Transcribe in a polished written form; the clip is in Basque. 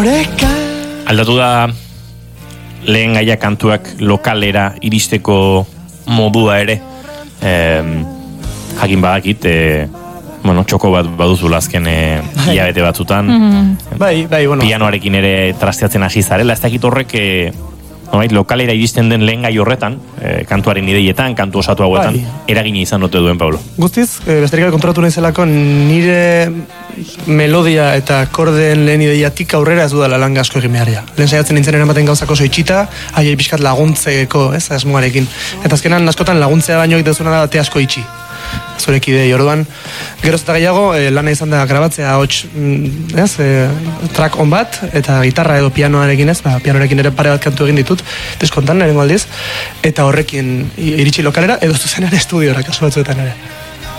Aldatu da lehen gaia kantuak lokalera iristeko modua ere, jakin badakit, txoko bat baduzula azken hilabete batzutan, bueno. Pianoarekin ere trasteatzen hasi zarela, ez dakit horrek lokalera iristen den lehen gai horretan, kantuaren ideietan, kantu osatu hauetan, eragina izan ote duen, Pablo? Guztiz, besterik konturatu nahizelako nire melodia eta akordeen lehen ideiatik aurrera ez dudala lan asko egin beharria. Lehen saiatzen nintzen eramaten gauzako itxita, haiei pixkat laguntzeko, asmoarekin. Eta azkenan askotan laguntzea baino egitezuna da bate asko itxi. Zurek idei, orduan, geroz eta gehiago, lana izan da grabatzea track on bat, eta gitarra edo pianoarekin pianoarekin ere pare bat kantu egin ditut, diskontan, erengo aldiz, eta horrekin iritsi lokalera, edo zuzen ere estudiora, kasu batzuetan ere.